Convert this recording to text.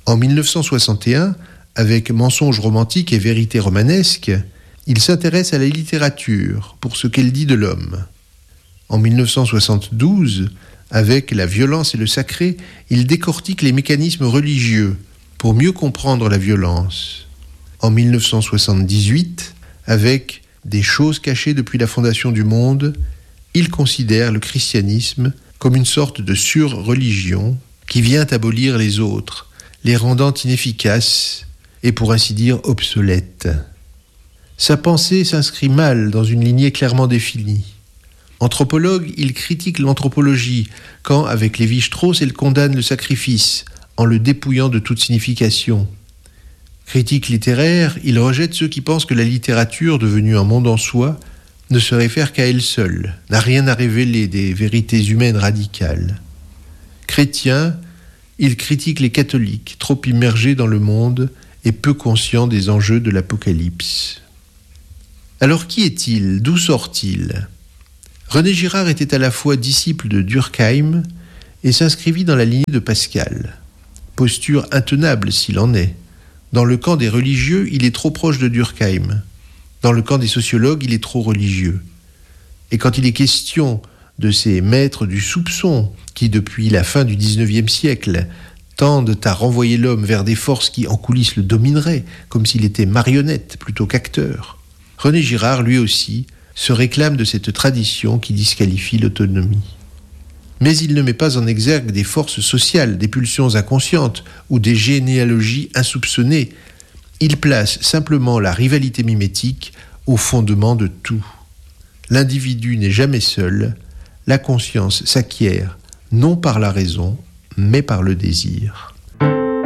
En 1961, avec Mensonges romantiques et vérités romanesques, il s'intéresse à la littérature pour ce qu'elle dit de l'homme. En 1972, avec La violence et le sacré, il décortique les mécanismes religieux pour mieux comprendre la violence. En 1978, avec Des choses cachées depuis la fondation du monde, il considère le christianisme comme une sorte de sur-religion qui vient abolir les autres, les rendant inefficaces et pour ainsi dire obsolètes. Sa pensée s'inscrit mal dans une lignée clairement définie. Anthropologue, il critique l'anthropologie quand, avec Lévi-Strauss, elle condamne le sacrifice en le dépouillant de toute signification. Critique littéraire, il rejette ceux qui pensent que la littérature, devenue un monde en soi, ne se réfère qu'à elle seule, n'a rien à révéler des vérités humaines radicales. Chrétien, il critique les catholiques, trop immergés dans le monde et peu conscients des enjeux de l'Apocalypse. Alors qui est-il ? D'où sort-il ? René Girard était à la fois disciple de Durkheim et s'inscrivit dans la lignée de Pascal. Posture intenable s'il en est. Dans le camp des religieux, il est trop proche de Durkheim. Dans le camp des sociologues, il est trop religieux. Et quand il est question de ces maîtres du soupçon qui, depuis la fin du XIXe siècle, tendent à renvoyer l'homme vers des forces qui, en coulisses, le domineraient, comme s'il était marionnette plutôt qu'acteur, René Girard, lui aussi, se réclame de cette tradition qui disqualifie l'autonomie. Mais il ne met pas en exergue des forces sociales, des pulsions inconscientes ou des généalogies insoupçonnées. Il place simplement la rivalité mimétique au fondement de tout. L'individu n'est jamais seul, la conscience s'acquiert non par la raison, mais par le désir.